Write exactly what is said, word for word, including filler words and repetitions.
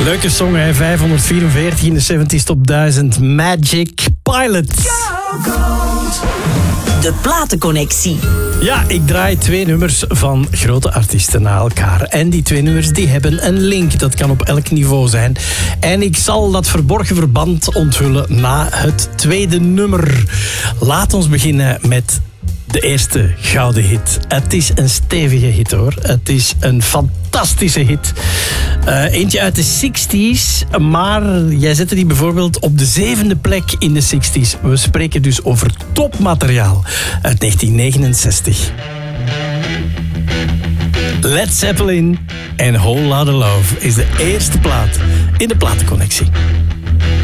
Leuke song, hè? vijfhonderdvierenveertig in de zeventig Top duizend. Magic Pilot. De platenconnectie. Ja, ik draai twee nummers van grote artiesten na elkaar. En die twee nummers die hebben een link. Dat kan op elk niveau zijn. En ik zal dat verborgen verband onthullen na het tweede nummer. Laat ons beginnen met de eerste gouden hit. Het is een stevige hit, hoor. Het is een fantastische hit. Uh, eentje uit de zestig's, maar jij zette die bijvoorbeeld op de zevende plek in de zestig's. We spreken dus over topmateriaal uit negentien negenenzestig. Led Zeppelin en Whole Lotta Love is de eerste plaat in de platenconnectie.